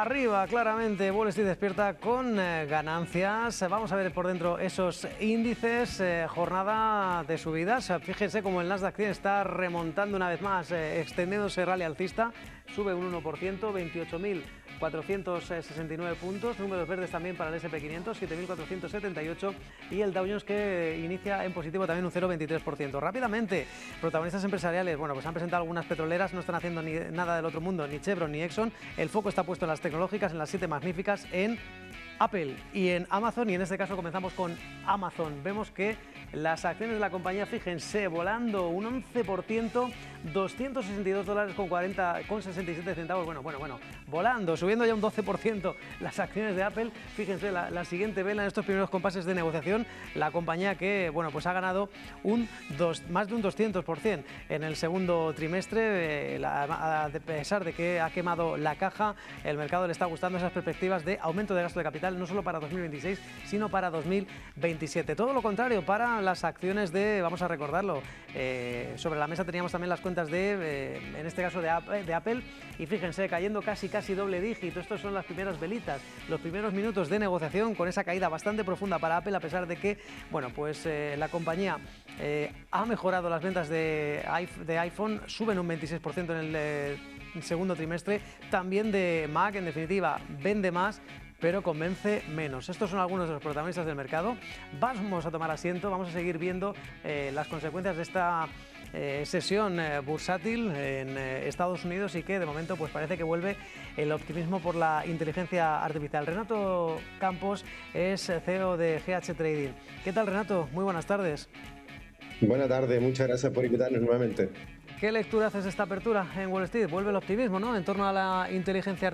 Arriba, claramente, Wall Street despierta con ganancias. Vamos a ver por dentro esos índices, jornada de subidas. Fíjense cómo el Nasdaq 100 está remontando una vez más, extendiéndose rally alcista. Sube un 1%, 28.469 puntos. Números verdes también para el S&P 500, 7.478. Y el Dow Jones que inicia en positivo también un 0,23%. Rápidamente, protagonistas empresariales. Bueno, pues han presentado algunas petroleras, no están haciendo nada del otro mundo, ni Chevron ni Exxon. El foco está puesto en las tecnológicas, en las 7 magníficas, en Apple y en Amazon, y en este caso comenzamos con Amazon. Vemos que las acciones de la compañía, fíjense, volando un 11%, $262,67. Bueno, volando, subiendo ya un 12% las acciones de Apple. Fíjense, la siguiente vela en estos primeros compases de negociación, la compañía que, bueno, pues ha ganado más de un 200% en el segundo trimestre, a pesar de que ha quemado la caja. El mercado le está gustando esas perspectivas de aumento de gasto de capital, no solo para 2026, sino para 2027. Todo lo contrario para las acciones de, vamos a recordarlo, sobre la mesa teníamos también las cuentas de, en este caso de Apple, y fíjense, cayendo casi doble dígito. Estos son las primeras velitas, los primeros minutos de negociación con esa caída bastante profunda para Apple, a pesar de que, bueno, pues la compañía ha mejorado las ventas de iPhone, suben un 26% en el segundo trimestre, también de Mac. En definitiva, vende más, pero convence menos. Estos son algunos de los protagonistas del mercado. Vamos a tomar asiento, vamos a seguir viendo las consecuencias de esta sesión bursátil en Estados Unidos, y que de momento pues parece que vuelve el optimismo por la inteligencia artificial. Renato Campos es CEO de GH Trading. ¿Qué tal, Renato? Muy buenas tardes. Buenas tardes, muchas gracias por invitarnos nuevamente. ¿Qué lectura haces de esta apertura en Wall Street? Vuelve el optimismo, ¿no?, en torno a la inteligencia artificial.